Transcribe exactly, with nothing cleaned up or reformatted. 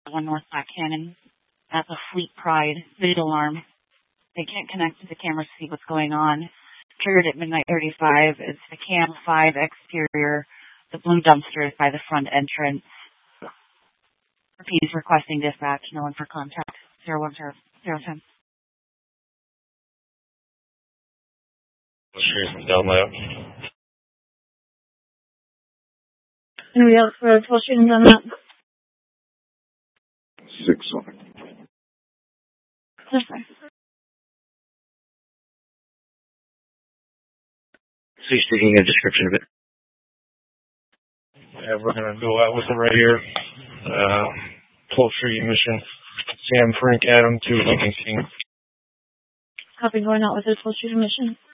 one North Black Cannon. That's a Fleet Pride visual alarm. They can't connect to the camera to see what's going on. Triggered at midnight thirty-five. It's the Cam five exterior. The blue dumpster is by the front entrance. Repeat is requesting dispatch. No one for contact. Zero one zero zero ten. Anybody else for full shootings on that? Six on it. Yes, sir. So you're speaking a description of it? Yeah, we're going to go out with it right here. Uh, twelve Street Mission. Sam Frank Adam to Lincoln King. Copy, going out with this full shooting mission.